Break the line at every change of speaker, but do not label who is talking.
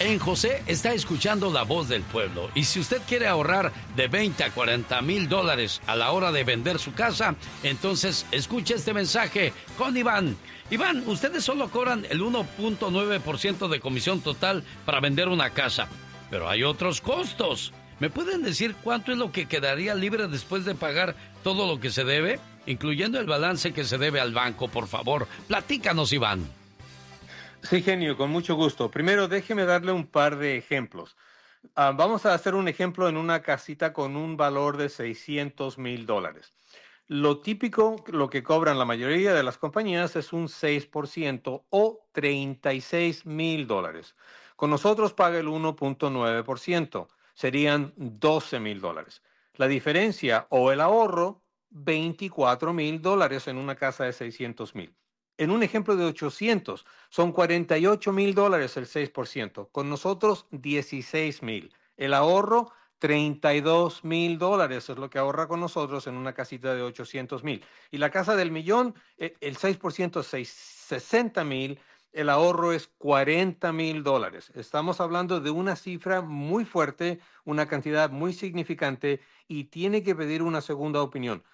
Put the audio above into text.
En José está escuchando la voz del pueblo. Y si usted quiere ahorrar de 20 a 40 mil dólares a la hora de vender su casa, entonces escuche este mensaje con Iván. Iván, ustedes solo cobran el 1.9% de comisión total para vender una casa. Pero hay otros costos. ¿Me pueden decir cuánto es lo que quedaría libre después de pagar todo lo que se debe? Incluyendo el balance que se debe al banco, por favor. Platícanos, Iván.
Sí, genio, con mucho gusto. Primero, déjeme darle un par de ejemplos. Vamos a hacer un ejemplo en una casita con un valor de $600,000. Lo típico, lo que cobran la mayoría de las compañías es un 6% o $36,000. Con nosotros paga el 1.9%, serían $12,000. La diferencia o el ahorro, $24,000 en una casa de 600,000. En un ejemplo de 800, son $48,000 el 6%. Con nosotros, 16,000. El ahorro, $32,000 es lo que ahorra con nosotros en una casita de 800,000. Y la casa del millón, el 6% es 60,000. El ahorro es $40,000. Estamos hablando de una cifra muy fuerte, una cantidad muy significante y tiene que pedir una segunda opinión.